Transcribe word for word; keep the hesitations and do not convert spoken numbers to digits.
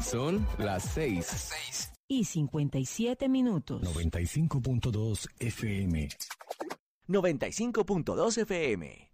Son las seis. seis. Y cincuenta y siete minutos. noventa y cinco punto dos F M. noventa y cinco punto dos F M.